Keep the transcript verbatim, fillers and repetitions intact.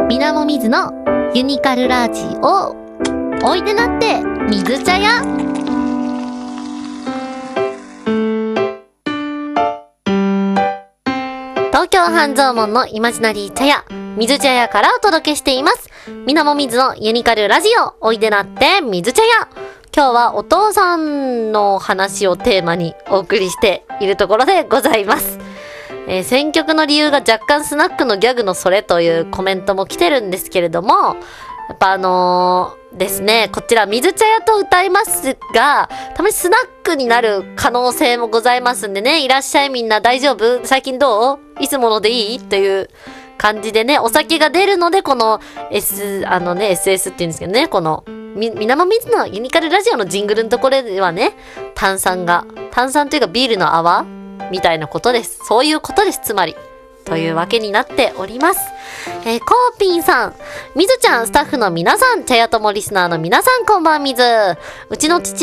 みなもみずのユニカルラジオ。おいでなって水茶屋。東京半蔵門のイマジナリー茶屋、水茶屋からお届けしています。みなもみずのユニカルラジオ。おいでなって水茶屋。今日はお父さんの話をテーマにお送りしているところでございます。えー、選曲の理由が若干スナックのギャグのそれというコメントも来てるんですけれども、やっぱあのー、ですね、こちら水茶屋と歌いますが、たまにスナックになる可能性もございますんでね、いらっしゃいみんな大丈夫？最近どう？いつものでいい？という感じでね、お酒が出るので、この S、あのね、エスエス って言うんですけどね、このみ、みなもみずのユニカルラジオのジングルのところではね、炭酸が、炭酸というかビールの泡みたいなことです。そういうことです、つまり。というわけになっております。えー、コーピンさん、みずちゃん、スタッフの皆さん、茶屋ともリスナーの皆さん、こんばんみず。うちの父